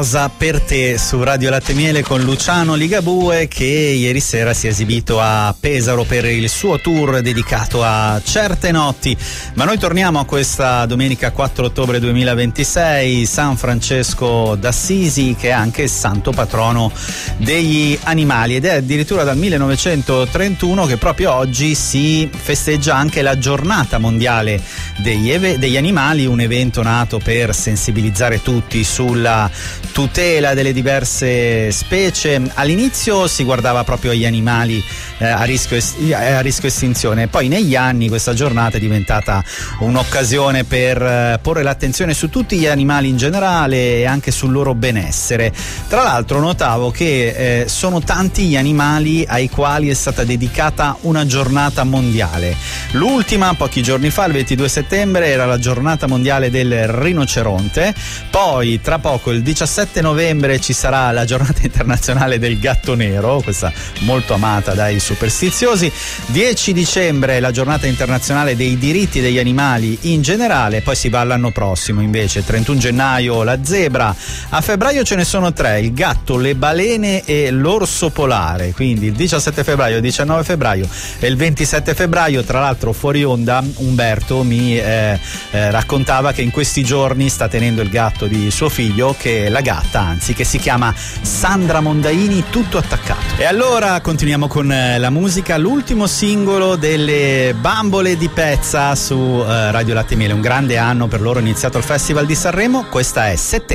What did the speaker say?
Cosa per te su Radio Latte Miele con Luciano Ligabue, che ieri sera si è esibito a Pesaro per il suo tour dedicato a certe notti. Ma noi torniamo a questa domenica 4 ottobre 2026, San Francesco d'Assisi, che è anche il santo patrono degli animali, ed è addirittura dal 1931 che proprio oggi si festeggia anche la giornata mondiale degli animali, un evento nato per sensibilizzare tutti sulla tutela delle diverse specie. All'inizio si guardava proprio agli animali a rischio estinzione, poi negli anni questa giornata è diventata un'occasione per porre l'attenzione su tutti gli animali in generale e anche sul loro benessere. Tra l'altro notavo che sono tanti gli animali ai quali è stata dedicata una giornata mondiale. L'ultima, pochi giorni fa, il 22 settembre, era la giornata mondiale del rinoceronte. Poi tra poco, il 17 novembre, ci sarà la giornata internazionale del gatto nero, questa molto amata dai superstiziosi. 10 dicembre la giornata internazionale dei diritti degli animali in generale. Poi si va all'anno prossimo invece, 31 gennaio la zebra. A febbraio ce ne sono 3: il gatto, le balene e l'orso polare. Quindi il 17 febbraio, il 19 febbraio e il 27 febbraio. Tra l'altro fuori onda Umberto mi raccontava che in questi giorni sta tenendo il gatto di suo figlio, che è la gatta, anzi, che si chiama Sandra Mondaini, tutto attaccato. E allora continuiamo con la musica, l'ultimo singolo delle Bambole di Pezza su Radio Latte Miele. Un grande anno per loro, iniziato il Festival di Sanremo. Questa è Settembre.